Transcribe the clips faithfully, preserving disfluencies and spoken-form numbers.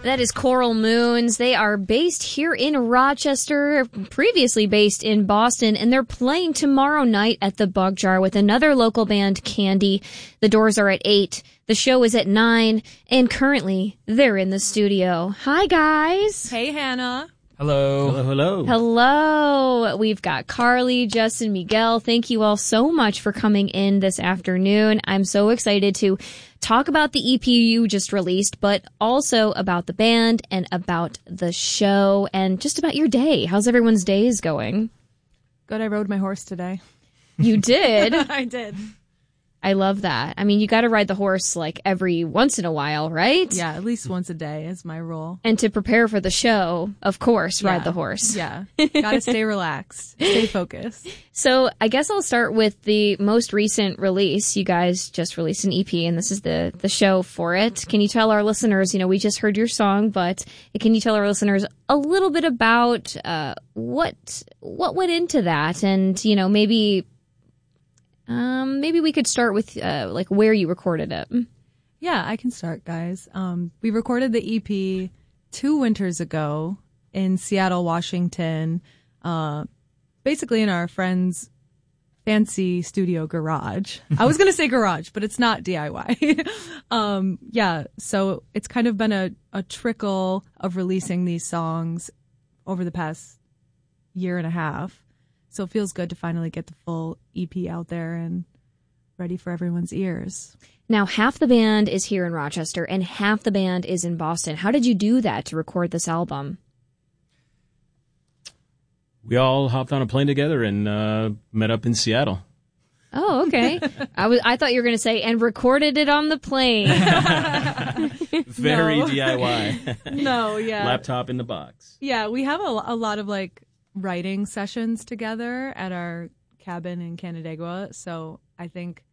That is Coral Moons. They are based here in Rochester, previously based in Boston, and they're playing tomorrow night at the Bug Jar with another local band, Candy. The doors are at eight. The show is at nine, and currently they're in the studio. Hi, guys. Hey, Hannah. Hello. Hello, hello. Hello. We've got Carly, Justin, Miguel. Thank you all so much for coming in this afternoon. I'm so excited to talk about the E P you just released, but also about the band and about the show and just about your day. How's everyone's days going? Good. I rode my horse today. You did? I did. I love that. I mean, you got to ride the horse like every once in a while, right? Yeah, at least once a day is my rule. And to prepare for the show, of course, yeah. ride the horse. Yeah. Gotta stay relaxed. Stay focused. So I guess I'll start with the most recent release. You guys just released an E P, and this is the, the show for it. Can you tell our listeners, you know, we just heard your song, but can you tell our listeners a little bit about uh, what what went into that? And, you know, maybe... Um, maybe we could start with, uh, like, where you recorded it. Yeah, I can start, guys. Um, we recorded the E P two winters ago in Seattle, Washington, uh, basically in our friend's fancy studio garage. I was going to say garage, but it's not D I Y. um, yeah, so it's kind of been a, a trickle of releasing these songs over the past year and a half. So it feels good to finally get the full E P out there and ready for everyone's ears. Now, half the band is here in Rochester and half the band is in Boston. How did you do that to record this album? We all hopped on a plane together and uh, met up in Seattle. Oh, okay. I was I thought you were going to say, and recorded it on the plane. Very No. D I Y. No, yeah. Laptop in the box. Yeah, we have a, a lot of like writing sessions together at our cabin in Canandaigua. So I think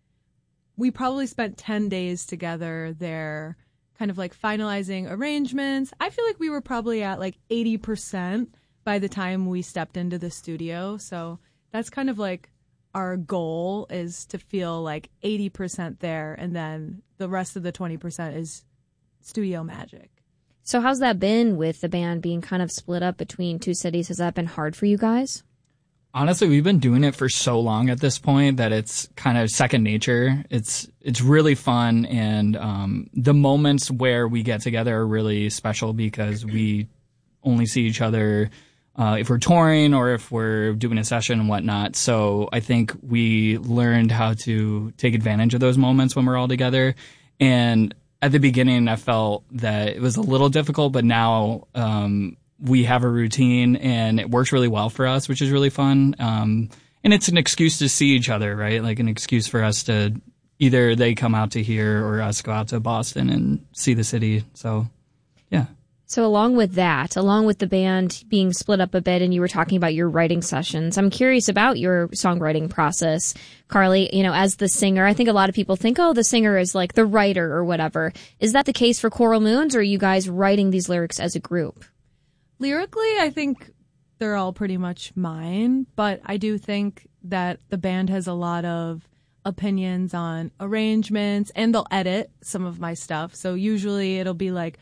we probably spent ten days together there, kind of like finalizing arrangements. I feel like we were probably at like eighty percent by the time we stepped into the studio. So that's kind of like our goal, is to feel like eighty percent there, and then the rest of the twenty percent is studio magic. So how's that been with the band being kind of split up between two cities? Has that been hard for you guys? Honestly, we've been doing it for so long at this point that it's kind of second nature. It's it's really fun, and um, the moments where we get together are really special because we only see each other uh, if we're touring or if we're doing a session and whatnot. So I think we learned how to take advantage of those moments when we're all together. And at the beginning, I felt that it was a little difficult, but now um, we have a routine and it works really well for us, which is really fun. Um, and it's an excuse to see each other, right? Like an excuse for us to either they come out to here or us go out to Boston and see the city. So, yeah. So along with that, along with the band being split up a bit, and you were talking about your writing sessions, I'm curious about your songwriting process. Carly, you know, as the singer, I think a lot of people think, oh, the singer is like the writer or whatever. Is that the case for Coral Moons, or are you guys writing these lyrics as a group? Lyrically, I think they're all pretty much mine, but I do think that the band has a lot of opinions on arrangements, and they'll edit some of my stuff. So usually it'll be like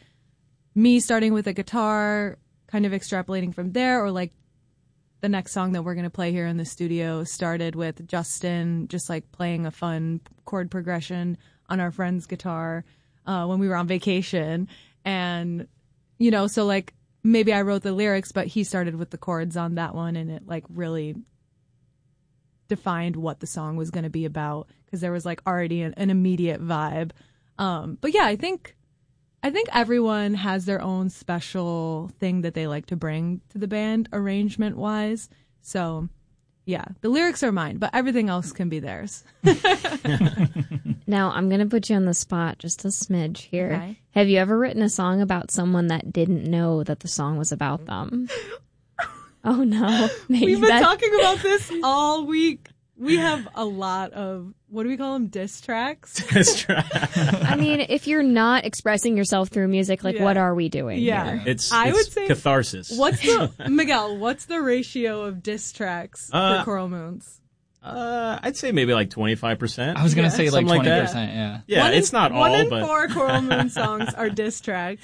me starting with a guitar, kind of extrapolating from there, or like the next song that we're going to play here in the studio started with Justin just like playing a fun chord progression on our friend's guitar uh, when we were on vacation. And, you know, so like maybe I wrote the lyrics, but he started with the chords on that one, and it like really defined what the song was going to be about because there was like already an, an immediate vibe. Um, but yeah, I think I think everyone has their own special thing that they like to bring to the band, arrangement-wise. So, yeah, the lyrics are mine, but everything else can be theirs. Now, I'm going to put you on the spot just a smidge here. Okay. Have you ever written a song about someone that didn't know that the song was about them? Oh, no. Maybe We've been that... talking about this all week. We have a lot of, what do we call them, diss tracks? Diss tracks. I mean, if you're not expressing yourself through music, like, Yeah. what are we doing Yeah. here? It's, I it's would say- catharsis. What's the, Miguel, what's the ratio of diss tracks Uh, for Coral Moons? Uh, I'd say maybe like twenty-five percent. I was going to Yeah. say like Something like twenty that. percent, yeah. Yeah, one it's in, not one all, in but four Coral Moon songs are diss tracks.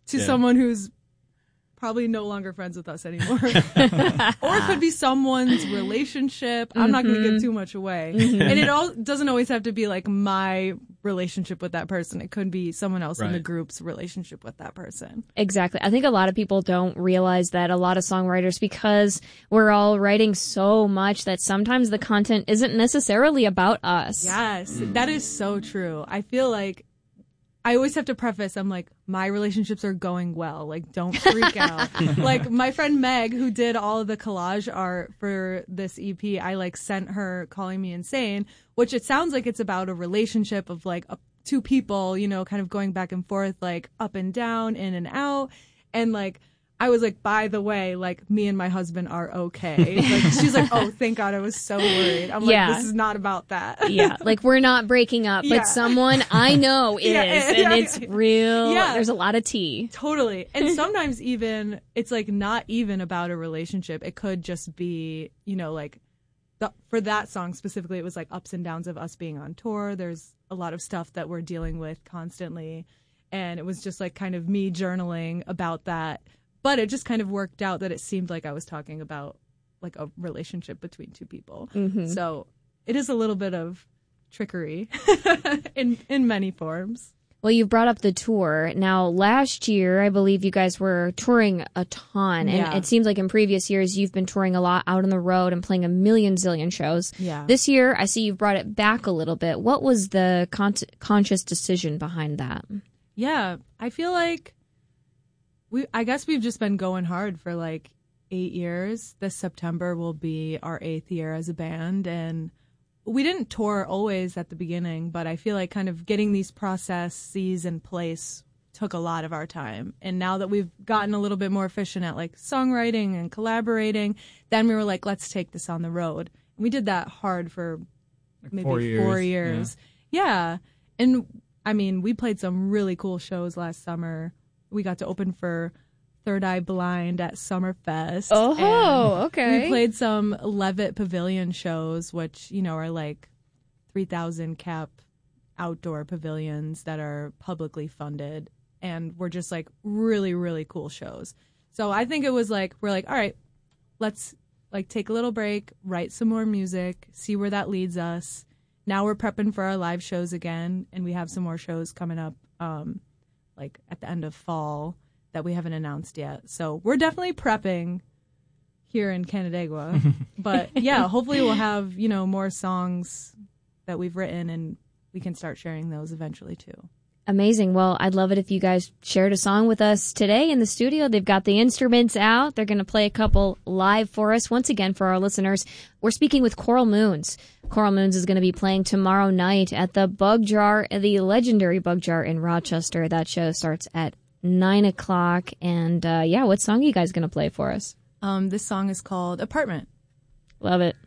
to Yeah. someone who's probably no longer friends with us anymore. Or it could be someone's relationship. I'm not going to give too much away. And it all doesn't always have to be like my relationship with that person. It could be someone else in the Right. group's relationship with that person. Exactly. I think a lot of people don't realize that a lot of songwriters, because we're all writing so much, that sometimes the content isn't necessarily about us. Yes, that is so true. I feel like I always have to preface, I'm like, my relationships are going well. Like, don't freak out. Like, my friend Meg, who did all of the collage art for this E P, I, like, sent her Calling Me Insane, which it sounds like it's about a relationship of, like, a, two people, you know, kind of going back and forth, like, up and down, in and out. And, like, I was like, by the way, like, me and my husband are okay. Like, she's like, oh, thank God, I was so worried. I'm Yeah. like, this is not about that. Yeah, like we're not breaking up, Yeah. but someone I know is, Yeah, and yeah, it's yeah. real. Yeah. There's a lot of tea. Totally. And sometimes even it's like not even about a relationship. It could just be, you know, like the, for that song specifically, it was like ups and downs of us being on tour. There's a lot of stuff that we're dealing with constantly. And it was just like kind of me journaling about that. But it just kind of worked out that it seemed like I was talking about like a relationship between two people. Mm-hmm. So it is a little bit of trickery in in many forms. Well, you brought up the tour. Now, last year, I believe you guys were touring a ton. And Yeah. it seems like in previous years, you've been touring a lot out on the road and playing a million zillion shows. Yeah. This year, I see you've brought it back a little bit. What was the con- conscious decision behind that? Yeah, I feel like we I guess we've just been going hard for like eight years. This September will be our eighth year as a band, and we didn't tour always at the beginning, but I feel like kind of getting these processes in place took a lot of our time. And now that we've gotten a little bit more efficient at like songwriting and collaborating, then we were like, let's take this on the road. And we did that hard for Like maybe four years. four years. Yeah. And I mean, we played some really cool shows last summer. We got to open for Third Eye Blind at Summerfest. Oh, and okay. We played some Levitt Pavilion shows, which, you know, are like three thousand cap outdoor pavilions that are publicly funded. And were just like really, really cool shows. So I think it was like, we're like, all right, let's like take a little break, write some more music, see where that leads us. Now we're prepping for our live shows again, and we have some more shows coming up um, like at the end of fall that we haven't announced yet. So we're definitely prepping here in Canandaigua. But yeah, hopefully we'll have, you know, more songs that we've written, and we can start sharing those eventually too. Amazing. Well, I'd love it if you guys shared a song with us today in the studio. They've got the instruments out. They're going to play a couple live for us. Once again, for our listeners, we're speaking with Coral Moons. Coral Moons is going to be playing tomorrow night at the Bug Jar, the legendary Bug Jar in Rochester. That show starts at nine o'clock. And uh, yeah, what song are you guys going to play for us? Um, this song is called Apartment. Love it.